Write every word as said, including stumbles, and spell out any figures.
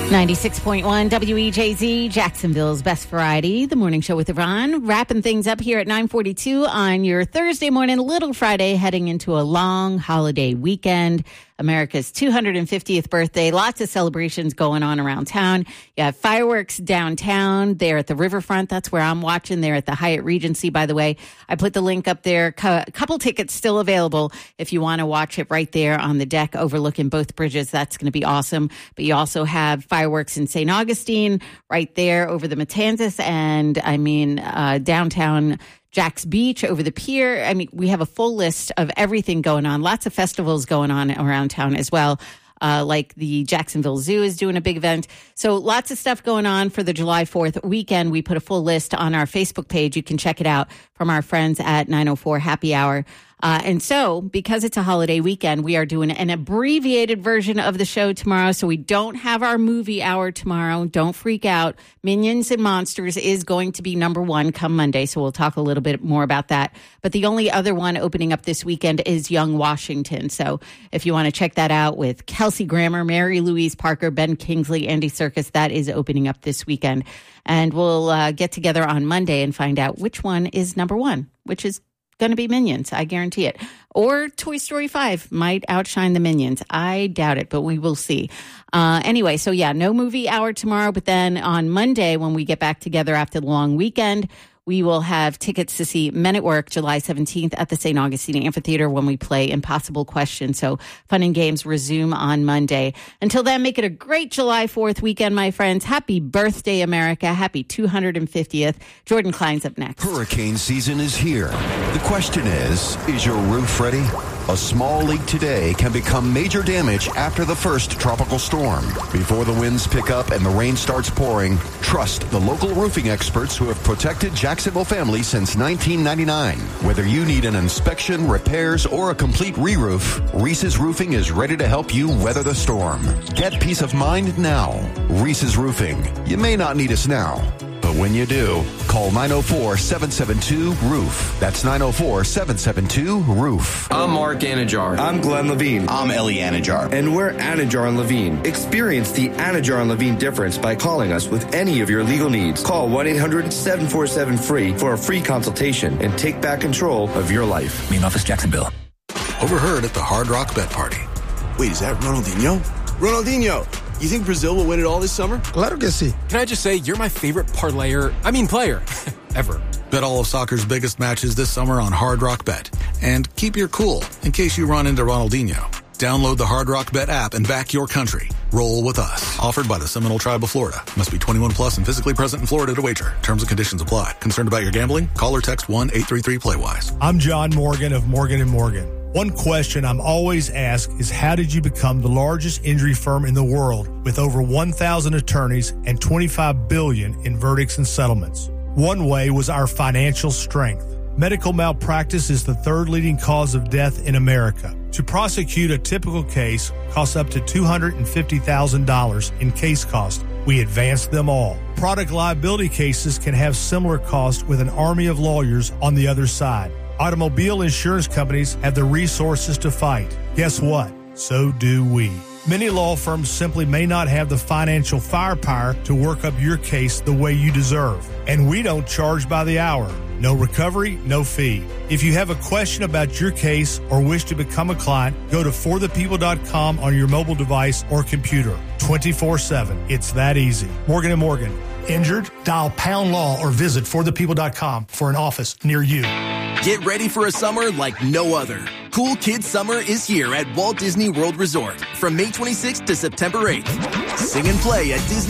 ninety-six point one W E J Z, Jacksonville's Best Variety, the morning show with Yvonne. Wrapping things up here at nine forty-two on your Thursday morning, Little Friday, heading into a long holiday weekend. America's two hundred fiftieth birthday. Lots of celebrations going on around town. You have fireworks downtown there at the riverfront. That's where I'm watching there at the Hyatt Regency, by the way. I put the link up there. A couple tickets still available if you want to watch it right there on the deck overlooking both bridges. That's going to be awesome. But you also have fireworks in Saint Augustine right there over the Matanzas and, I mean, uh, downtown Jack's Beach, over the pier. I mean, we have a full list of everything going on. Lots of festivals going on around town as well. Uh, like the Jacksonville Zoo is doing a big event. So lots of stuff going on for the July fourth weekend. We put a full list on our Facebook page. You can check it out from our friends at nine oh four Happy Hour. Uh, and so, because it's a holiday weekend, we are doing an abbreviated version of the show tomorrow. So we don't have our movie hour tomorrow. Don't freak out. Minions and Monsters is going to be number one come Monday. So we'll talk a little bit more about that. But the only other one opening up this weekend is Young Washington. So if you want to check that out with Kelsey Grammer, Mary Louise Parker, Ben Kingsley, Andy Serkis, that is opening up this weekend. And we'll uh, get together on Monday and find out which one is number one, which is going to be Minions. I guarantee it. Or Toy Story five might outshine the Minions. I doubt it, but we will see. Uh, anyway, so yeah, no movie hour tomorrow. But then on Monday, when we get back together after the long weekend, we will have tickets to see Men at Work July seventeenth at the Saint Augustine Amphitheater when we play Impossible Question. So fun and games resume on Monday. Until then, make it a great July fourth weekend, my friends. Happy birthday, America. Happy two hundred fiftieth. Jordan Klein's up next. Hurricane season is here. The question is, is your roof ready? A small leak today can become major damage after the first tropical storm. Before the winds pick up and the rain starts pouring, trust the local roofing experts who have protected Jacksonville families since nineteen ninety-nine. Whether you need an inspection, repairs, or a complete re-roof, Reese's Roofing is ready to help you weather the storm. Get peace of mind now. Reese's Roofing. You may not need us now, but when you do, call nine oh four, seven seven two, roof. That's nine oh four, seven seven two, roof. I'm Mark Anajar. I'm Glenn Levine. I'm Ellie Anajar. And we're Anajar and Levine. Experience the Anajar and Levine difference by calling us with any of your legal needs. Call one eight hundred, seven four seven, free for a free consultation and take back control of your life. Main office, Jacksonville. Overheard at the Hard Rock Bet Party. Wait, is that Ronaldinho? Ronaldinho! You think Brazil will win it all this summer? Claro que sí. Can I just say, you're my favorite parlayer, I mean player, ever. Bet all of soccer's biggest matches this summer on Hard Rock Bet. And keep your cool in case you run into Ronaldinho. Download the Hard Rock Bet app and back your country. Roll with us. Offered by the Seminole Tribe of Florida. Must be twenty-one plus and physically present in Florida to wager. Terms and conditions apply. Concerned about your gambling? Call or text one eight three three play wise. I'm John Morgan of Morgan and Morgan. One question I'm always asked is, how did you become the largest injury firm in the world with over one thousand attorneys and twenty-five billion dollars in verdicts and settlements? One way was our financial strength. Medical malpractice is the third leading cause of death in America. To prosecute a typical case costs up to two hundred fifty thousand dollars in case cost. We advance them all. Product liability cases can have similar costs with an army of lawyers on the other side. Automobile insurance companies have the resources to fight. Guess what? So do we. Many law firms simply may not have the financial firepower to work up your case the way you deserve. And we don't charge by the hour. No recovery, no fee. If you have a question about your case or wish to become a client, go to for the people dot com on your mobile device or computer. twenty-four seven. It's that easy. Morgan and Morgan. Injured? Dial pound law or visit for the people dot com for an office near you. Get ready for a summer like no other. Cool Kids Summer is here at Walt Disney World Resort from May twenty-sixth to September eighth. Sing and play at Disney